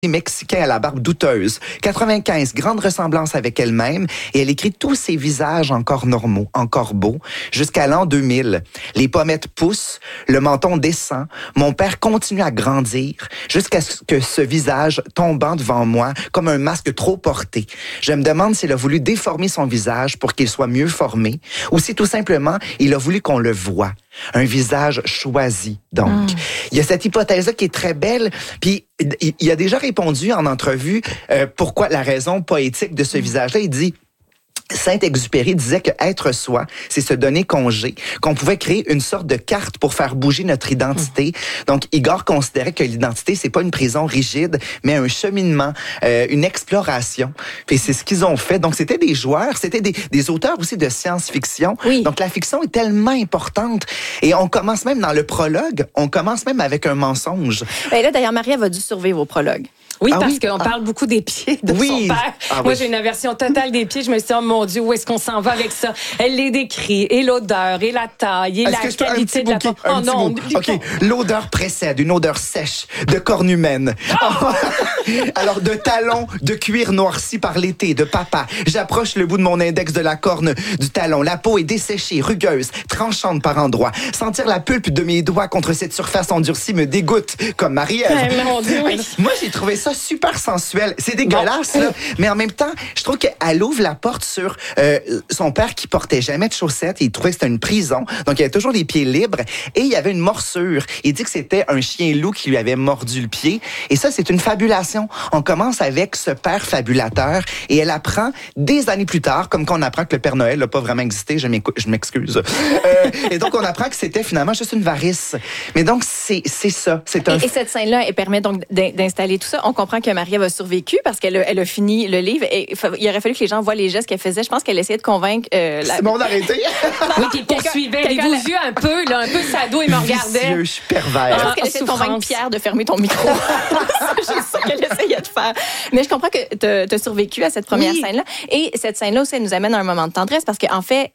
Mexicain à la barbe douteuse. 95, grande ressemblance avec elle-même, et elle écrit tous ses visages encore normaux, encore beaux, jusqu'à l'an 2000. Les pommettes poussent, le menton descend, mon père continue à grandir, jusqu'à ce que ce visage tombant devant moi comme un masque trop porté. Je me demande s'il a voulu déformer son visage pour qu'il soit mieux formé, ou si tout simplement il a voulu qu'on le voie. Un visage choisi, donc. Il y a cette hypothèse-là qui est très belle, puis il a déjà répondu en entrevue pourquoi la raison poétique de ce visage-là. Il dit... Saint-Exupéry disait que être soi, c'est se donner congé, qu'on pouvait créer une sorte de carte pour faire bouger notre identité. Donc, Igor considérait que l'identité, c'est pas une prison rigide, mais un cheminement, une exploration. Puis c'est ce qu'ils ont fait. Donc, c'était des joueurs, c'était des auteurs aussi de science-fiction. Oui. Donc, la fiction est tellement importante. Et on commence même dans le prologue, on commence même avec un mensonge. Ben là, d'ailleurs, Marie-Ève a dû survivre au prologue. Oui, parce qu'on parle beaucoup des pieds de son père. Moi, j'ai une aversion totale des pieds. Je me suis dit, oh mon Dieu, où est-ce qu'on s'en va avec ça? Elle les décrit, et l'odeur, et la taille, et la qualité de la peau. Oh non! OK, l'odeur précède, une odeur sèche, de corne humaine. Oh! Alors, de talons de cuir noirci par l'été, de papa. J'approche le bout de mon index de la corne du talon. La peau est desséchée, rugueuse, tranchante par endroits. Sentir la pulpe de mes doigts contre cette surface endurcie me dégoûte, comme Marie-Ève. Mon Dieu, oui. Moi, j'ai trouvé ça super sensuel. C'est dégueulasse, là. Mais en même temps, je trouve qu'elle ouvre la porte sur son père qui portait jamais de chaussettes. Il trouvait que c'était une prison. Donc, il avait toujours les pieds libres. Et il y avait une morsure. Il dit que c'était un chien loup qui lui avait mordu le pied. Et ça, c'est une fabulation. On commence avec ce père fabulateur. Et elle apprend des années plus tard, comme qu'on apprend que le Père Noël n'a pas vraiment existé. Je m'excuse. Et donc, on apprend que c'était finalement juste une varice. Mais donc, c'est ça. Et cette scène-là, elle permet donc d'installer tout ça. On comprend que Marie-Ève a survécu parce qu'elle a fini le livre. Et il aurait fallu que les gens voient les gestes qu'elle faisait. Je pense qu'elle essayait de convaincre... C'est bon d'arrêter. Oui, qui poursuivait les beaux yeux un peu sado et me regardait. Je suis pervers. Je pense qu'elle essayait de convaincre Pierre de fermer ton micro. C'est juste ça qu'elle essayait de faire. Mais je comprends que tu as survécu à cette première scène-là. Et cette scène-là aussi, elle nous amène à un moment de tendresse parce qu'en fait,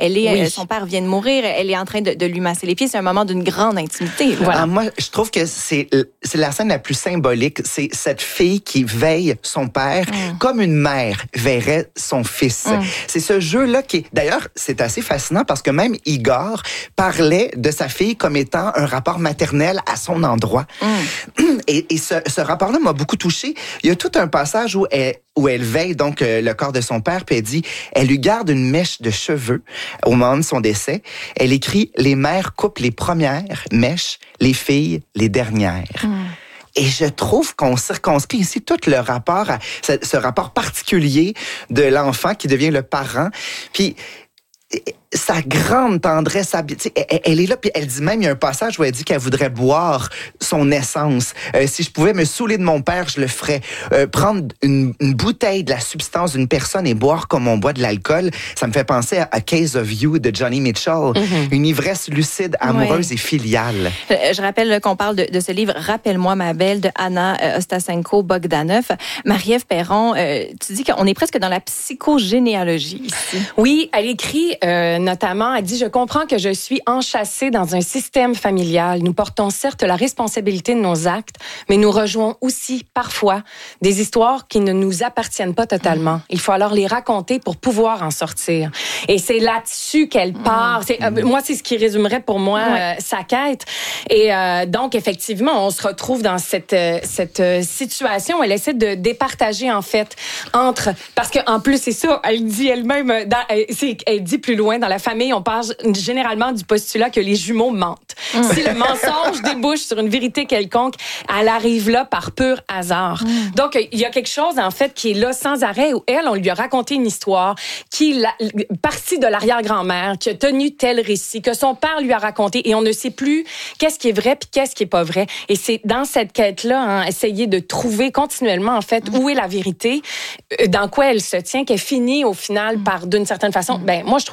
son père vient de mourir. Elle est en train de lui masser les pieds. C'est un moment d'une grande intimité. Voilà. Moi, je trouve que c'est la scène la plus symbolique. C'est cette fille qui veille son père comme une mère verrait son fils. C'est ce jeu-là qui est... D'ailleurs, c'est assez fascinant parce que même Igor parlait de sa fille comme étant un rapport maternel à son endroit. Et ce rapport-là m'a beaucoup touchée. Il y a tout un passage où elle veille donc le corps de son père, puis elle dit, elle lui garde une mèche de cheveux au moment de son décès. Elle écrit, les mères coupent les premières mèches, les filles les dernières. Et je trouve qu'on circonscrit ici tout le rapport à ce rapport particulier de l'enfant qui devient le parent. Puis sa grande tendresse, elle est là, puis elle dit même, il y a un passage où elle dit qu'elle voudrait boire son essence. Si je pouvais me saouler de mon père, je le ferais. Prendre une bouteille de la substance d'une personne et boire comme on boit de l'alcool, ça me fait penser à Case of You de Johnny Mitchell. Une ivresse lucide, amoureuse et filiale. Je rappelle qu'on parle de ce livre « Rappelle-moi ma belle » de Anna Ostasenko-Bogdanov. Marie-Ève Perron, tu dis qu'on est presque dans la psychogénéalogie ici. Oui, elle écrit... notamment, elle dit « Je comprends que je suis enchâssée dans un système familial. Nous portons certes la responsabilité de nos actes, mais nous rejoignons aussi parfois des histoires qui ne nous appartiennent pas totalement. Il faut alors les raconter pour pouvoir en sortir. » Et c'est là-dessus qu'elle part. Moi, c'est ce qui résumerait pour moi sa quête. Et donc, effectivement, on se retrouve dans cette situation où elle essaie de départager, en fait, entre... Parce qu'en plus, c'est ça, elle dit elle-même, elle dit plus loin, dans la famille, on part généralement du postulat que les jumeaux mentent. Si le mensonge débouche sur une vérité quelconque, elle arrive là par pur hasard. Donc, il y a quelque chose, en fait, qui est là sans arrêt, où elle, on lui a raconté une histoire qui partie de l'arrière-grand-mère, qui a tenu tel récit, que son père lui a raconté, et on ne sait plus qu'est-ce qui est vrai puis qu'est-ce qui est pas vrai. Et c'est dans cette quête-là, essayer de trouver continuellement, en fait, où est la vérité, dans quoi elle se tient, qu'elle finit au final par, d'une certaine façon, moi, je trouve qu'elle se réconcilie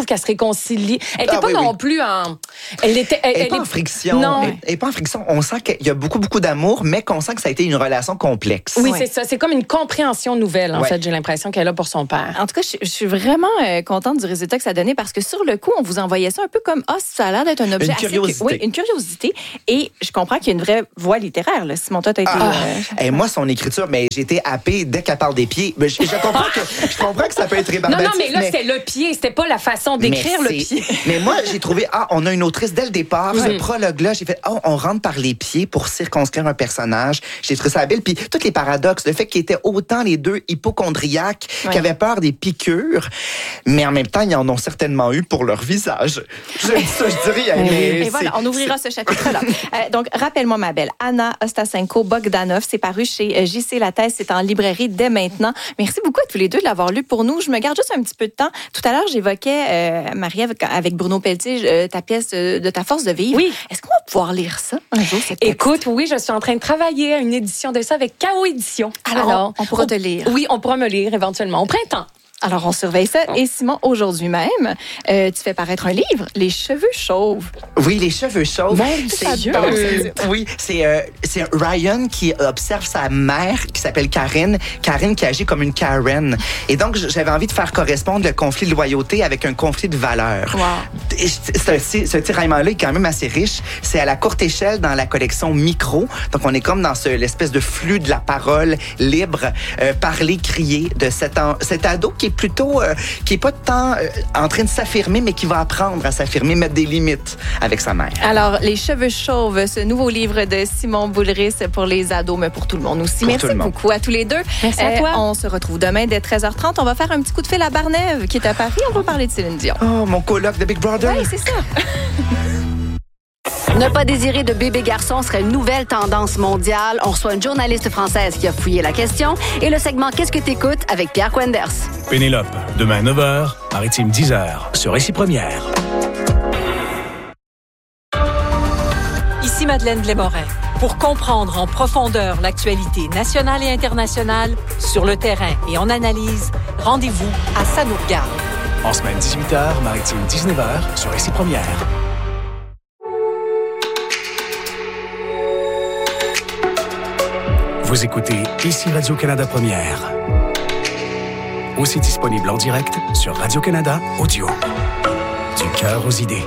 réconcilie. Elle n'était pas non plus en... Elle n'est pas en friction. Non. Elle n'est pas en friction. On sent qu'il y a beaucoup, beaucoup d'amour, mais qu'on sent que ça a été une relation complexe. Oui, c'est ça. C'est comme une compréhension nouvelle, en fait, j'ai l'impression qu'elle a pour son père. En tout cas, je suis vraiment contente du résultat que ça a donné parce que sur le coup, on vous envoyait ça un peu comme ça a l'air d'être un objet une curiosité. Oui, une curiosité. Et je comprends qu'il y a une vraie voie littéraire. Là. Simon, toi, t'as été... Et moi, son écriture, mais j'ai été happée dès qu'elle parle des pieds. Mais je comprends que ça peut être rébarbatif. Non, mais là, c'était le pied. C'était pas la façon d'écrire le pied. Mais moi, j'ai trouvé, on a une autrice dès le départ. Ce prologue-là, j'ai fait, on rentre par les pieds pour circonscrire un personnage. J'ai trouvé ça habile. Puis tous les paradoxes, le fait qu'ils étaient autant les deux hypochondriaques, qui avaient peur des piqûres, mais en même temps, ils en ont certainement eu pour leur visage. Je dirais. Mais et voilà, on ouvrira ce chapitre-là. Donc, rappelle-moi, ma belle, Anna Ostasenko-Bogdanov, c'est paru chez JC Lattès, c'est en librairie dès maintenant. Merci beaucoup à tous les deux de l'avoir lu pour nous. Je me garde juste un petit peu de temps. Tout à l'heure, j'évoquais, Marie-Ève, avec Bruno Pelletier, ta pièce de Ta force de vivre. Oui. Est-ce qu'on va pouvoir lire ça un jour, cette texte? Écoute, oui, je suis en train de travailler à une édition de ça avec K.O. Édition. Alors on pourra te lire. Oui, on pourra me lire éventuellement au printemps. Alors, on surveille ça. Et Simon, aujourd'hui même, tu fais paraître un livre, Les cheveux chauves. Oui, Les cheveux chauves. Oui, c'est Ryan qui observe sa mère qui s'appelle Karine qui agit comme une Karen. Et donc, j'avais envie de faire correspondre le conflit de loyauté avec un conflit de valeurs. Wow. Ce tiraillement-là est quand même assez riche. C'est à la courte échelle dans la collection Micro. Donc, on est comme dans l'espèce de flux de la parole libre, parler, crier de cet ado qui est plutôt, qui est pas tant en train de s'affirmer, mais qui va apprendre à s'affirmer, mettre des limites avec sa mère. Alors, Les cheveux chauves, ce nouveau livre de Simon Boulris pour les ados, mais pour tout le monde aussi. Merci beaucoup à tous les deux. Merci à toi. On se retrouve demain dès 13h30. On va faire un petit coup de fil à Barnève, qui est à Paris. On va parler de Céline Dion. Oh, mon coloc de Big Brother. Oui, c'est ça. Ne pas désirer de bébé garçon serait une nouvelle tendance mondiale. On reçoit une journaliste française qui a fouillé la question et le segment Qu'est-ce que t'écoutes avec Pierre Quenders. Pénélope, demain 9h, Maritime 10h, sur Récit Première. Ici Madeleine Blais-Morin. Pour comprendre en profondeur l'actualité nationale et internationale, sur le terrain et en analyse, rendez-vous à Ça nous regarde. En semaine 18h, Maritime 19h, sur Récit Première. Vous écoutez ici Radio-Canada Première. Aussi disponible en direct sur Radio-Canada Audio. Du cœur aux idées.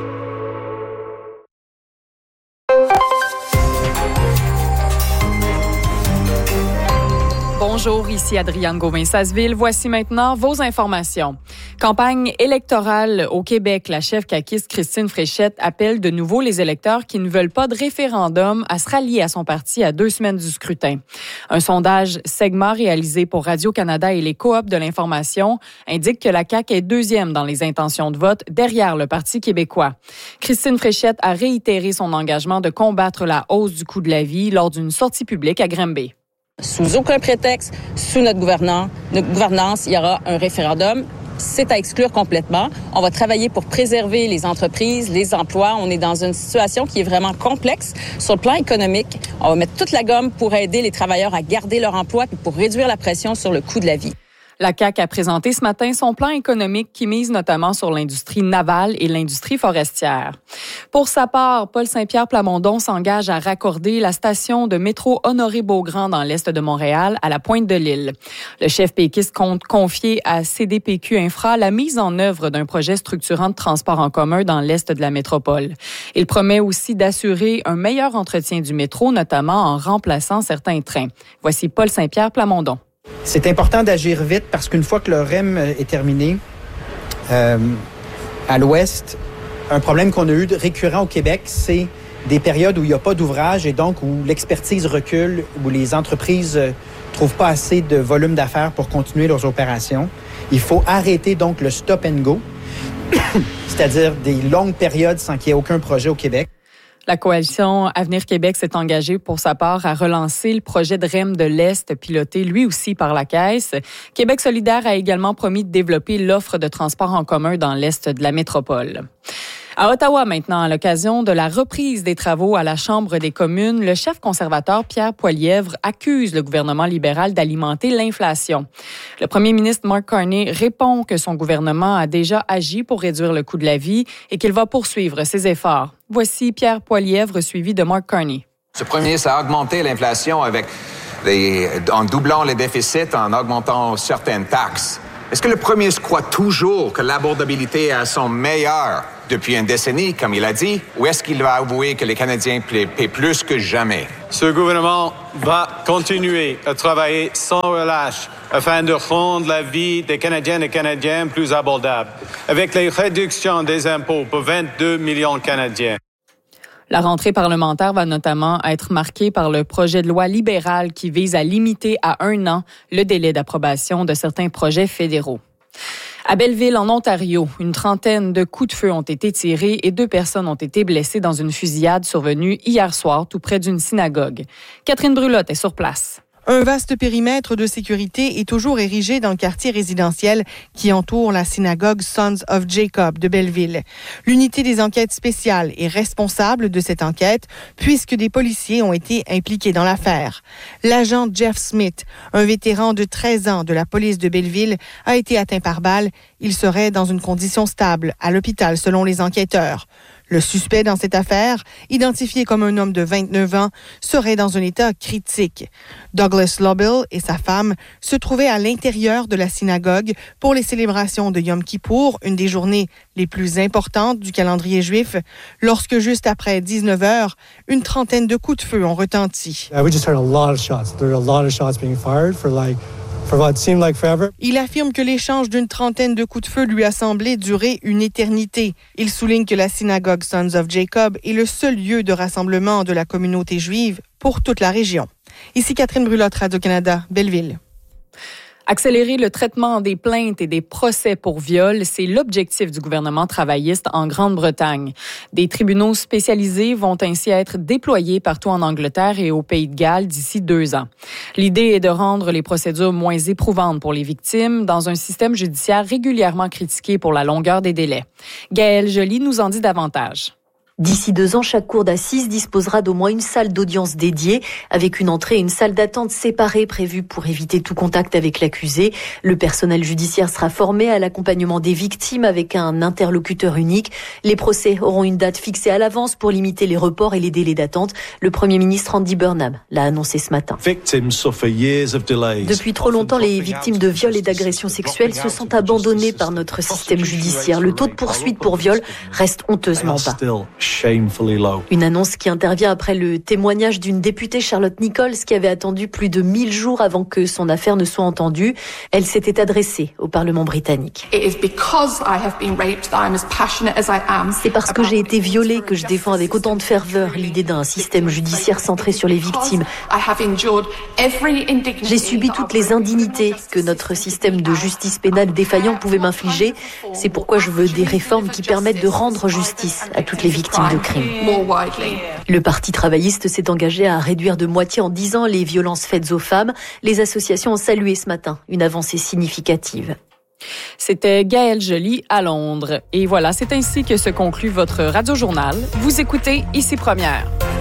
Bonjour, ici Adrienne Gauvin-Sasseville. Voici maintenant vos informations. Campagne électorale au Québec. La chef caquiste Christine Fréchette appelle de nouveau les électeurs qui ne veulent pas de référendum à se rallier à son parti à 2 semaines du scrutin. Un sondage Segma réalisé pour Radio-Canada et les coops de l'information indique que la CAQ est 2e dans les intentions de vote derrière le Parti québécois. Christine Fréchette a réitéré son engagement de combattre la hausse du coût de la vie lors d'une sortie publique à Granby. Sous aucun prétexte, sous notre gouvernance, il y aura un référendum. C'est à exclure complètement. On va travailler pour préserver les entreprises, les emplois. On est dans une situation qui est vraiment complexe. Sur le plan économique, on va mettre toute la gomme pour aider les travailleurs à garder leur emploi et pour réduire la pression sur le coût de la vie. La CAQ a présenté ce matin son plan économique qui mise notamment sur l'industrie navale et l'industrie forestière. Pour sa part, Paul Saint-Pierre Plamondon s'engage à raccorder la station de métro Honoré-Beaugrand dans l'est de Montréal à la pointe de l'île. Le chef péquiste compte confier à CDPQ Infra la mise en œuvre d'un projet structurant de transport en commun dans l'est de la métropole. Il promet aussi d'assurer un meilleur entretien du métro, notamment en remplaçant certains trains. Voici Paul Saint-Pierre Plamondon. C'est important d'agir vite parce qu'une fois que le REM est terminé, à l'ouest, un problème qu'on a eu récurrent au Québec, c'est des périodes où il n'y a pas d'ouvrage et donc où l'expertise recule, où les entreprises trouvent pas assez de volume d'affaires pour continuer leurs opérations. Il faut arrêter donc le stop and go, c'est-à-dire des longues périodes sans qu'il y ait aucun projet au Québec. La coalition Avenir Québec s'est engagée pour sa part à relancer le projet de REM de l'Est, piloté lui aussi par la Caisse. Québec solidaire a également promis de développer l'offre de transport en commun dans l'Est de la métropole. À Ottawa maintenant, à l'occasion de la reprise des travaux à la Chambre des communes, le chef conservateur Pierre Poilievre accuse le gouvernement libéral d'alimenter l'inflation. Le premier ministre Mark Carney répond que son gouvernement a déjà agi pour réduire le coût de la vie et qu'il va poursuivre ses efforts. Voici Pierre Poilievre suivi de Mark Carney. Ce premier ministre a augmenté l'inflation en doublant les déficits, en augmentant certaines taxes. Est-ce que le premier ministre croit toujours que l'abordabilité est à son meilleur depuis une décennie, comme il a dit, ou est-ce qu'il va avouer que les Canadiens paient plus que jamais? Ce gouvernement va continuer à travailler sans relâche afin de rendre la vie des Canadiennes et Canadiens plus abordable, avec les réductions des impôts pour 22 millions de Canadiens. La rentrée parlementaire va notamment être marquée par le projet de loi libéral qui vise à limiter à 1 an le délai d'approbation de certains projets fédéraux. À Belleville, en Ontario, une trentaine de coups de feu ont été tirés et 2 personnes ont été blessées dans une fusillade survenue hier soir tout près d'une synagogue. Catherine Brulotte est sur place. Un vaste périmètre de sécurité est toujours érigé dans le quartier résidentiel qui entoure la synagogue Sons of Jacob de Belleville. L'unité des enquêtes spéciales est responsable de cette enquête puisque des policiers ont été impliqués dans l'affaire. L'agent Jeff Smith, un vétéran de 13 ans de la police de Belleville, a été atteint par balle. Il serait dans une condition stable à l'hôpital selon les enquêteurs. Le suspect dans cette affaire, identifié comme un homme de 29 ans, serait dans un état critique. Douglas Lobill et sa femme se trouvaient à l'intérieur de la synagogue pour les célébrations de Yom Kippour, une des journées les plus importantes du calendrier juif, lorsque juste après 19 heures, une trentaine de coups de feu ont retenti. We just heard a lot of shots. There were a lot of shots being fired for what seemed like forever. Il affirme que l'échange d'une trentaine de coups de feu lui a semblé durer une éternité. Il souligne que la synagogue Sons of Jacob est le seul lieu de rassemblement de la communauté juive pour toute la région. Ici Catherine Brulotte, Radio-Canada, Belleville. Accélérer le traitement des plaintes et des procès pour viol, c'est l'objectif du gouvernement travailliste en Grande-Bretagne. Des tribunaux spécialisés vont ainsi être déployés partout en Angleterre et au Pays de Galles d'ici 2 ans. L'idée est de rendre les procédures moins éprouvantes pour les victimes dans un système judiciaire régulièrement critiqué pour la longueur des délais. Gaëlle Joly nous en dit davantage. D'ici 2 ans, chaque cour d'assises disposera d'au moins une salle d'audience dédiée, avec une entrée et une salle d'attente séparées prévues pour éviter tout contact avec l'accusé. Le personnel judiciaire sera formé à l'accompagnement des victimes avec un interlocuteur unique. Les procès auront une date fixée à l'avance pour limiter les reports et les délais d'attente. Le Premier ministre Andy Burnham l'a annoncé ce matin. Depuis trop longtemps, les victimes de viols et d'agressions sexuelles se sentent abandonnées par notre système judiciaire. Le taux de poursuite pour viol reste honteusement bas. Une annonce qui intervient après le témoignage d'une députée, Charlotte Nichols, qui avait attendu plus de 1000 jours avant que son affaire ne soit entendue. Elle s'était adressée au Parlement britannique. C'est parce que j'ai été violée que je défends avec autant de ferveur l'idée d'un système judiciaire centré sur les victimes. J'ai subi toutes les indignités que notre système de justice pénale défaillant pouvait m'infliger. C'est pourquoi je veux des réformes qui permettent de rendre justice à toutes les victimes de crimes. Le Parti travailliste s'est engagé à réduire de moitié en 10 ans les violences faites aux femmes. Les associations ont salué ce matin une avancée significative. C'était Gaëlle Joly à Londres. Et voilà, c'est ainsi que se conclut votre Radio-Journal. Vous écoutez Ici Première.